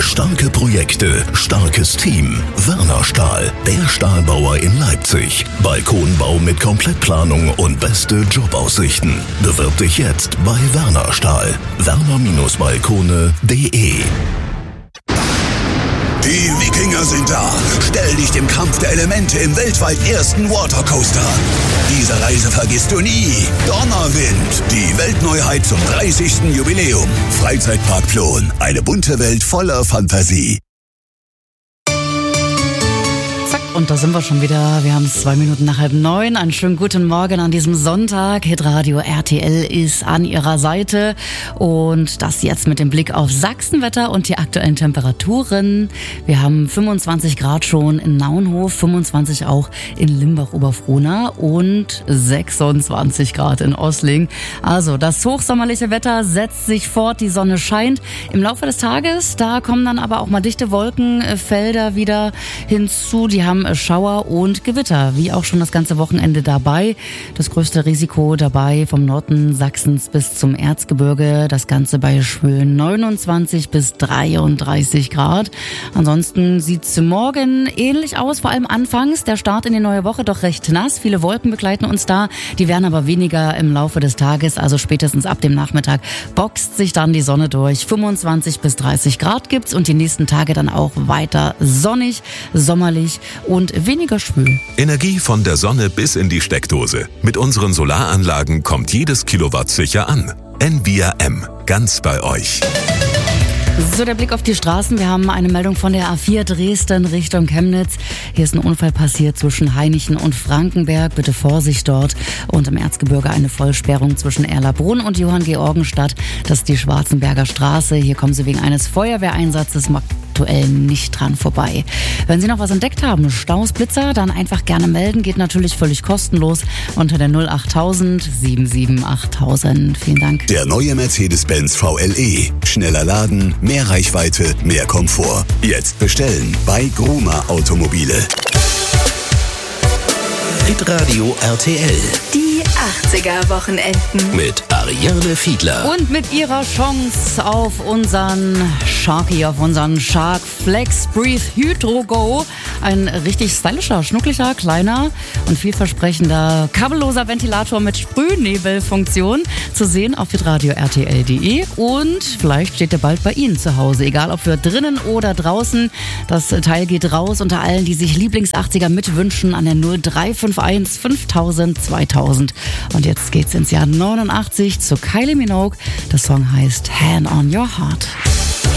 Starke Projekte, starkes Team. Werner Stahl, der Stahlbauer in Leipzig. Balkonbau mit Komplettplanung und beste Jobaussichten. Bewirb dich jetzt bei Werner Stahl. werner-balkone.de. Die Wikinger sind da. Stell dich dem Kampf der Elemente im weltweit ersten Watercoaster. Diese Reise vergisst du nie. Donnerwind, die Weltneuheit zum 30. Jubiläum. Freizeitpark Plon, eine bunte Welt voller Fantasie. Und da sind wir schon wieder. Wir haben es 2 Minuten nach 8:30. Einen schönen guten Morgen an diesem Sonntag. Hitradio RTL ist an Ihrer Seite. Und das jetzt mit dem Blick auf Sachsenwetter und die aktuellen Temperaturen. Wir haben 25 Grad schon in Naunhof, 25 auch in Limbach-Oberfrohna und 26 Grad in Ossling. Also das hochsommerliche Wetter setzt sich fort, die Sonne scheint. Im Laufe des Tages, da kommen dann aber auch mal dichte Wolkenfelder wieder hinzu. Die haben Schauer und Gewitter, wie auch schon das ganze Wochenende dabei. Das größte Risiko dabei vom Norden Sachsens bis zum Erzgebirge. Das Ganze bei schwülen 29 bis 33 Grad. Ansonsten sieht's morgen ähnlich aus, vor allem anfangs. Der Start in die neue Woche doch recht nass. Viele Wolken begleiten uns da. Die werden aber weniger im Laufe des Tages, also spätestens ab dem Nachmittag boxt sich dann die Sonne durch. 25 bis 30 Grad gibt's und die nächsten Tage dann auch weiter sonnig, sommerlich und weniger schwül. Energie von der Sonne bis in die Steckdose. Mit unseren Solaranlagen kommt jedes Kilowatt sicher an. NVRM, ganz bei euch. So, der Blick auf die Straßen. Wir haben eine Meldung von der A4 Dresden Richtung Chemnitz. Hier ist ein Unfall passiert zwischen Hainichen und Frankenberg. Bitte Vorsicht dort. Und im Erzgebirge eine Vollsperrung zwischen Erlabrunn und Johanngeorgenstadt. Das ist die Schwarzenberger Straße. Hier kommen Sie wegen eines Feuerwehreinsatzes aktuell nicht dran vorbei. Wenn Sie noch was entdeckt haben, Staus, Blitzer, dann einfach gerne melden. Geht natürlich völlig kostenlos unter der 08000 77 8000. Vielen Dank. Der neue Mercedes-Benz VLE. Schneller laden, mehr Reichweite, mehr Komfort. Jetzt bestellen bei Gruma Automobile. Hitradio RTL. Die 80er-Wochenenden. Mit Ariane Fiedler. Und mit ihrer Chance auf unseren Sharky, auf unseren Shark Flex Breathe Hydro Go. Ein richtig stylischer, schnucklicher, kleiner und vielversprechender kabelloser Ventilator mit Sprühnebelfunktion zu sehen auf hitradio-rtl.de. Und vielleicht steht er bald bei Ihnen zu Hause, egal ob für drinnen oder draußen. Das Teil geht raus unter allen, die sich Lieblings-80er mitwünschen an der 0351 5000 2000. Und jetzt geht's ins Jahr 89 zu Kylie Minogue. Der Song heißt Hand on Your Heart.